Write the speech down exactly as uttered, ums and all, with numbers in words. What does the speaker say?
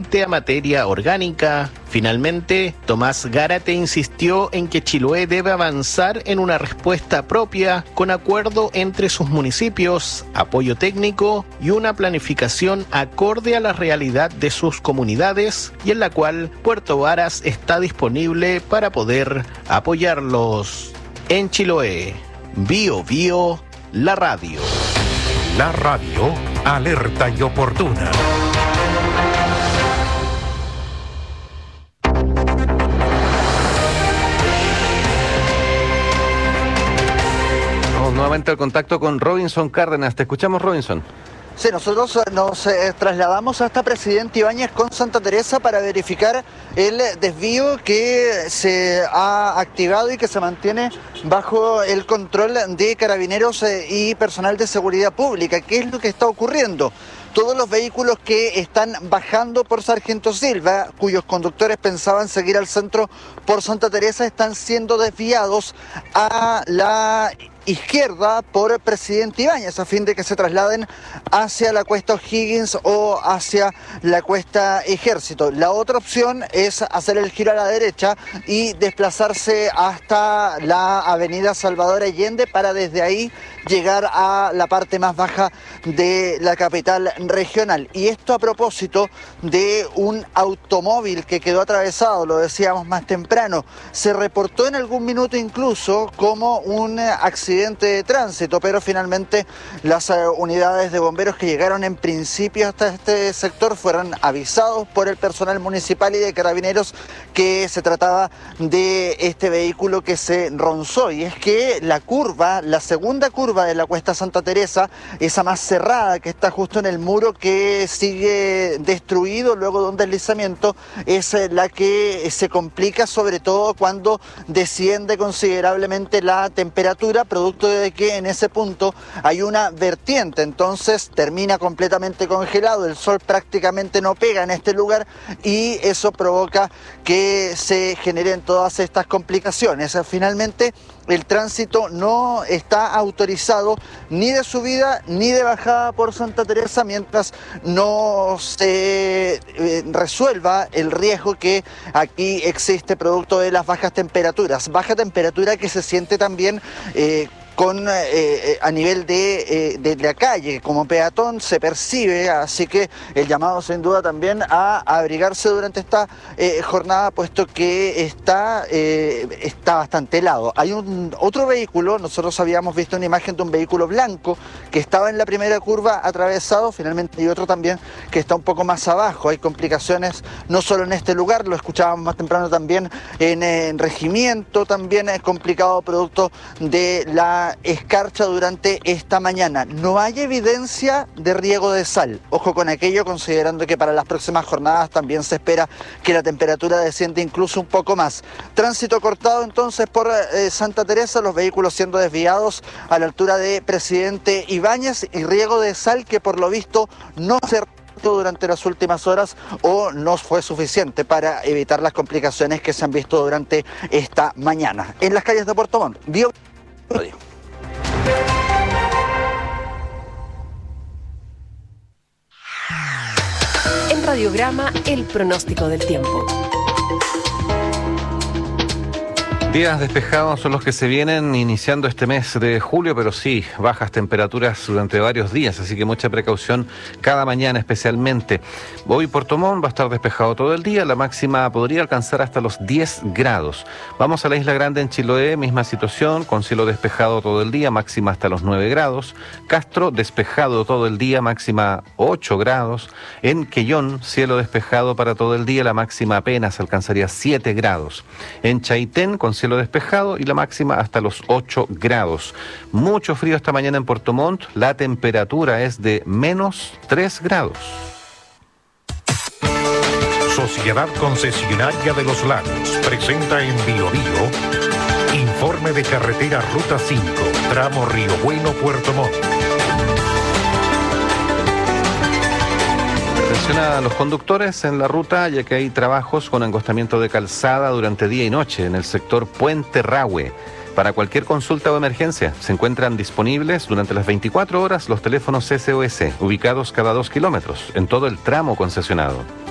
referente a materia orgánica. Finalmente, Tomás Gárate insistió en que Chiloé debe avanzar en una respuesta propia con acuerdo entre sus municipios, apoyo técnico y una planificación acorde a la realidad de sus comunidades y en la cual Puerto Varas está disponible para poder apoyarlos. En Chiloé, Bio Bio, la radio. La radio, alerta y oportuna. Vamos nuevamente al contacto con Robinson Cárdenas. Te escuchamos, Robinson. Sí, nosotros nos eh, trasladamos hasta Presidente Ibáñez con Santa Teresa para verificar el desvío que se ha activado y que se mantiene bajo el control de carabineros eh, y personal de seguridad pública. ¿Qué es lo que está ocurriendo? Todos los vehículos que están bajando por Sargento Silva, cuyos conductores pensaban seguir al centro por Santa Teresa, están siendo desviados a la izquierda por Presidente Ibáñez a fin de que se trasladen hacia la cuesta O'Higgins o hacia la cuesta Ejército. La otra opción es hacer el giro a la derecha y desplazarse hasta la avenida Salvador Allende para desde ahí llegar a la parte más baja de la capital regional. Y esto a propósito de un automóvil que quedó atravesado, lo decíamos más temprano. Se reportó en algún minuto incluso como un accidente de tránsito, pero finalmente las uh, unidades de bomberos que llegaron en principio hasta este sector fueron avisados por el personal municipal y de carabineros que se trataba de este vehículo que se ronzó. Y es que la curva, la segunda curva de la cuesta Santa Teresa, esa más cerrada que está justo en el muro que sigue destruido luego de un deslizamiento, es la que se complica sobre todo cuando desciende considerablemente la temperatura, producto de que en ese punto hay una vertiente, entonces termina completamente congelado, el sol prácticamente no pega en este lugar y eso provoca que se generen todas estas complicaciones. Finalmente, el tránsito no está autorizado ni de subida ni de bajada por Santa Teresa mientras no se eh, resuelva el riesgo que aquí existe producto de las bajas temperaturas. Baja temperatura que se siente también eh, con eh, a nivel de, eh, de la calle, como peatón se percibe, así que el llamado sin duda también a abrigarse durante esta eh, jornada, puesto que está, eh, está bastante helado. Hay un otro vehículo, nosotros habíamos visto una imagen de un vehículo blanco que estaba en la primera curva atravesado, finalmente hay otro también que está un poco más abajo. Hay complicaciones no solo en este lugar, lo escuchábamos más temprano también en, en Regimiento, también es complicado producto de la escarcha durante esta mañana. No hay evidencia de riego de sal. Ojo con aquello, considerando que para las próximas jornadas también se espera que la temperatura descienda incluso un poco más. Tránsito cortado entonces por eh, Santa Teresa, los vehículos siendo desviados a la altura de Presidente Ibáñez y riego de sal que por lo visto no se durante las últimas horas o no fue suficiente para evitar las complicaciones que se han visto durante esta mañana. En las calles de Puerto Montt, Bio Bio. En Radiograma, el pronóstico del tiempo. Días despejados son los que se vienen iniciando este mes de julio, pero sí, bajas temperaturas durante varios días, así que mucha precaución cada mañana especialmente. Hoy Puerto Montt va a estar despejado todo el día, la máxima podría alcanzar hasta los diez grados. Vamos a la Isla Grande en Chiloé, misma situación, con cielo despejado todo el día, máxima hasta los nueve grados. Castro, despejado todo el día, máxima ocho grados. En Quellón, cielo despejado para todo el día, la máxima apenas alcanzaría siete grados. En Chaitén, con cielo despejado y la máxima hasta los ocho grados. Mucho frío esta mañana en Puerto Montt, la temperatura es de menos tres grados. Sociedad Concesionaria de los Lagos presenta en Bio Bio informe de carretera Ruta cinco, tramo Río Bueno, Puerto Montt. Atención a los conductores en la ruta, ya que hay trabajos con angostamiento de calzada durante día y noche en el sector Puente Rahue. Para cualquier consulta o emergencia, se encuentran disponibles durante las veinticuatro horas los teléfonos S O S, ubicados cada dos kilómetros, en todo el tramo concesionado.